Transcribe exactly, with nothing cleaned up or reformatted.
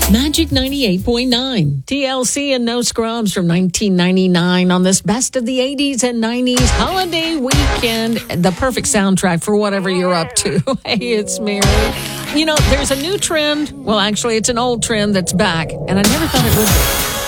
Magic ninety-eight point nine. T L C and No Scrubs from nineteen ninety-nine on this best of the eighties and nineties holiday weekend. The perfect soundtrack for whatever you're up to. Hey, it's Mary. You know, there's a new trend. Well, actually, it's an old trend that's back, and I never thought it would be.